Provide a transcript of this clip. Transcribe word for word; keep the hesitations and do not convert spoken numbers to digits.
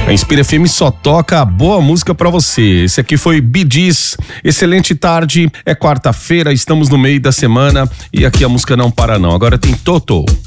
A Inspira F M só toca boa música pra você. Esse aqui foi Bee Gees. Excelente tarde, é quarta-feira, estamos no meio da semana e aqui a música não para não. Agora tem Toto.